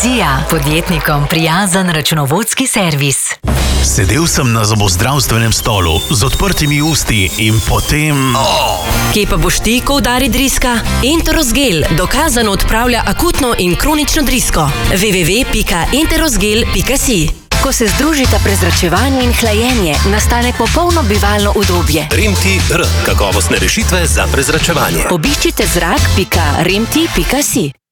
Vizija, podjetnikom prijazen računovodski servis. Sedel sem na zobozdravstvenem stolu z odprtimi usti in potem... Kje pa boš ti, ko udari driska? Enterosgel dokazano odpravlja akutno in kronično drisko. www.enterosgel.si. Ko se združita prezračevanje in hlajenje, nastane popolno bivalno udobje. Remti-R. Kakovostne rešitve za prezračevanje. Obiščite zrak.remti.si.